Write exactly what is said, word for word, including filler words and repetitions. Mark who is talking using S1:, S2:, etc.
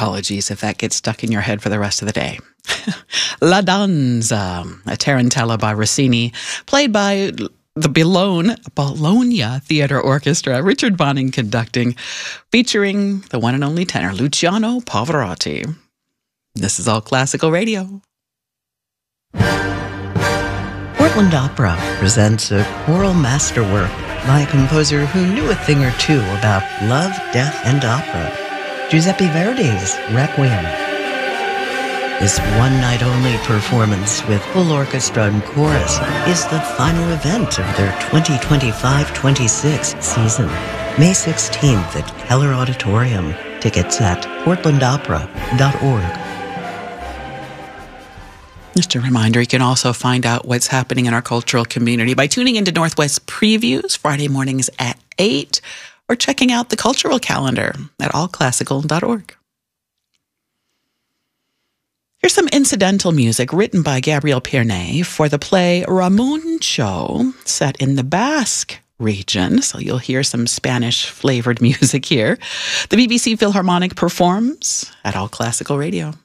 S1: apologies if that gets stuck in your head for the rest of the day. La Danza, a tarantella by Rossini, played by the Bologna, Bologna Theatre Orchestra, Richard Bonning conducting, featuring the one and only tenor Luciano Pavarotti. This is All Classical Radio.
S2: Portland Opera presents a choral masterwork by a composer who knew a thing or two about love, death, and opera, Giuseppe Verdi's Requiem. This one-night-only performance with full orchestra and chorus is the final event of their twenty twenty-five twenty-six season, May sixteenth at Keller Auditorium. Tickets at portland opera dot org.
S1: Just a reminder, you can also find out what's happening in our cultural community by tuning into Northwest Previews Friday mornings at eight or checking out the cultural calendar at all classical dot org. Here's some incidental music written by Gabriel Pierney for the play Ramuncho, set in the Basque region. So you'll hear some Spanish-flavored music here. The B B C Philharmonic performs at All Classical Radio.